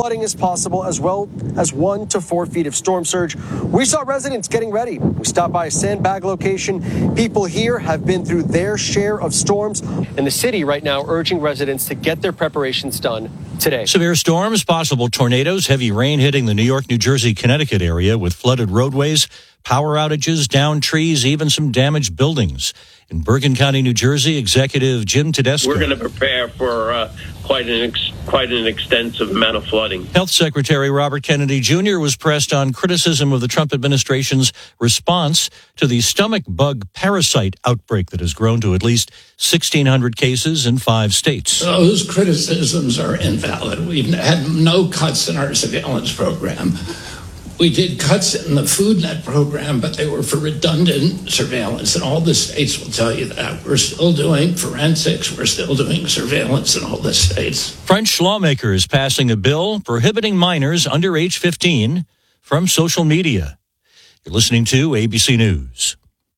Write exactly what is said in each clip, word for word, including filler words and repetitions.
flooding is possible, as well as one to four feet of storm surge. We saw residents getting ready. We stopped by a sandbag location. People here have been through their share of storms. And the city right now urging residents to get their preparations done today. Severe storms, possible tornadoes, heavy rain hitting the New York, New Jersey, Connecticut area with flooded roadways, power outages, downed trees, even some damaged buildings. In Bergen County, New Jersey, Executive Jim Tedesco. We're going to prepare for uh, quite an ex- quite an extensive amount of flooding. Health Secretary Robert Kennedy Junior was pressed on criticism of the Trump administration's response to the stomach bug parasite outbreak that has grown to at least sixteen hundred cases in five states. Those criticisms are invalid. We've had no cuts in our surveillance program. We did cuts in the FoodNet program, but they were for redundant surveillance, and all the states will tell you that. We're still doing forensics. We're still doing surveillance in all the states. French lawmakers passing a bill prohibiting minors under age fifteen from social media. You're listening to A B C News.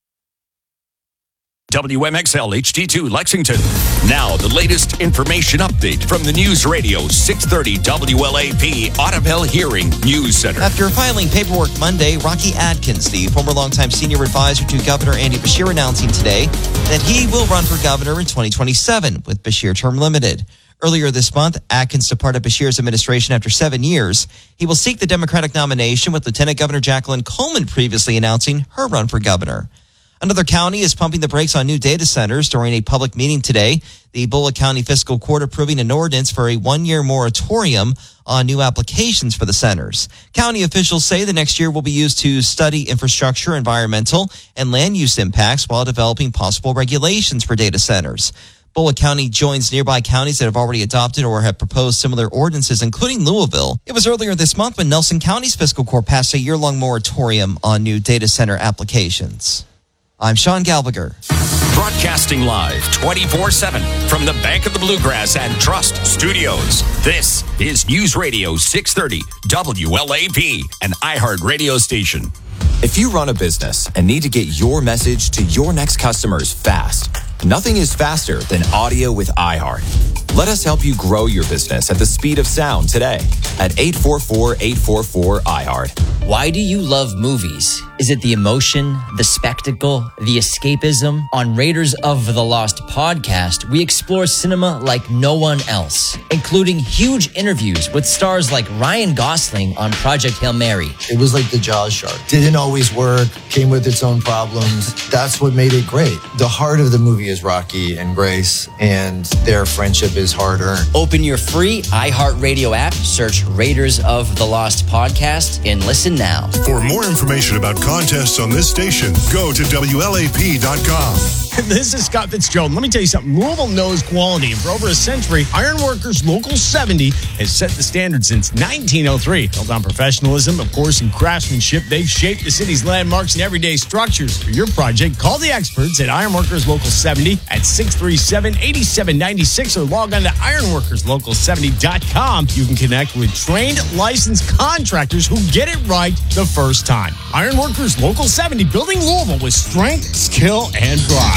W M X L H D two Lexington. Now, the latest information update from the News Radio six thirty W L A P Audubon Hearing News Center. After filing paperwork Monday, Rocky Adkins, the former longtime senior advisor to Governor Andy Beshear, announcing today that he will run for governor in twenty twenty-seven with Beshear term limited. Earlier this month, Adkins departed Beshear's administration after seven years. He will seek the Democratic nomination, with Lieutenant Governor Jacqueline Coleman previously announcing her run for governor. Another county is pumping the brakes on new data centers. During a public meeting today, the Bullock County Fiscal Court approving an ordinance for a one-year moratorium on new applications for the centers. County officials say the next year will be used to study infrastructure, environmental, and land use impacts while developing possible regulations for data centers. Bullock County joins nearby counties that have already adopted or have proposed similar ordinances, including Louisville. It was earlier this month when Nelson County's fiscal court passed a year-long moratorium on new data center applications. I'm Sean Galbager. Broadcasting live twenty-four seven from the Bank of the Bluegrass and Trust Studios. This is News Radio six thirty W L A P, an iHeart radio station. If you run a business and need to get your message to your next customers fast, nothing is faster than audio with iHeart. Let us help you grow your business at the speed of sound today at eight four four, eight four four, iHeart. Why do you love movies? Is it the emotion, the spectacle, the escapism? On Raiders of the Lost podcast, we explore cinema like no one else, including huge interviews with stars like Ryan Gosling on Project Hail Mary. It was like the Jaws shark. Didn't always work, came with its own problems. That's what made it great. The heart of the movie is Rocky and Grace, and their friendship is hard-earned. Open your free iHeartRadio app, search Raiders of the Lost podcast, and listen now. For more information about contests on this station, go to W L A P dot com. This is Scott Fitzgerald. Let me tell you something. Louisville knows quality. And for over a century, Ironworkers Local seventy has set the standard since nineteen oh three. Built on professionalism, of course, and craftsmanship, they've shaped the city's landmarks and everyday structures. For your project, call the experts at Ironworkers Local seventy at six three seven, eight seven nine six or log on to ironworkers local seventy dot com. You can connect with trained, licensed contractors who get it right the first time. Ironworkers Local seventy, building Louisville with strength, skill, and pride.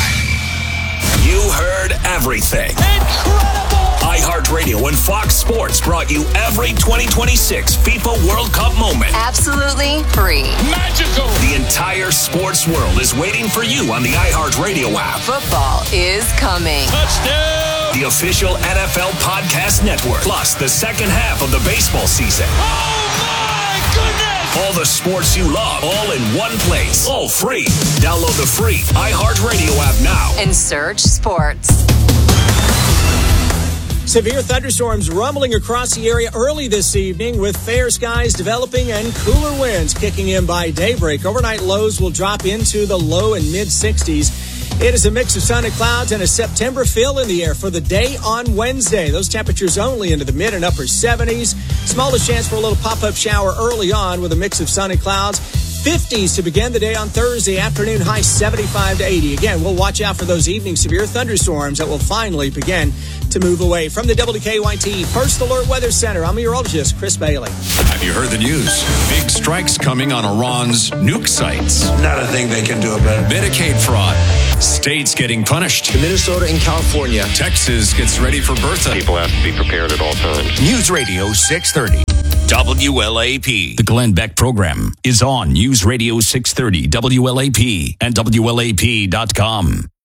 You heard everything. Incredible! iHeartRadio and Fox Sports brought you every twenty twenty-six FIFA World Cup moment. Absolutely free. Magical! The entire sports world is waiting for you on the iHeartRadio app. Football is coming. Touchdown! The official N F L Podcast Network. Plus the second half of the baseball season. Oh my goodness! All the sports you love, all in one place. All free. Download the free iHeartRadio app now. And search sports. Severe thunderstorms rumbling across the area early this evening, with fair skies developing and cooler winds kicking in by daybreak. Overnight lows will drop into the low and mid sixties. It is a mix of sun and clouds and a September feel in the air for the day on Wednesday. Those temperatures only into the mid and upper seventies. Smallest chance for a little pop-up shower early on with a mix of sun and clouds. fifties to begin the day on Thursday afternoon, high seventy-five to eighty. Again, we'll watch out for those evening severe thunderstorms that will finally begin to move away. From the W K Y T First Alert Weather Center, I'm meteorologist Chris Bailey. Have you heard the news? Big strikes coming on Iran's nuke sites. Not a thing they can do about it. Medicaid fraud. States getting punished. Minnesota and California. Texas gets ready for Bertha. People have to be prepared at all times. News Radio six thirty W L A P. The Glenn Beck program is on News Radio six thirty W L A P and W L A P dot com.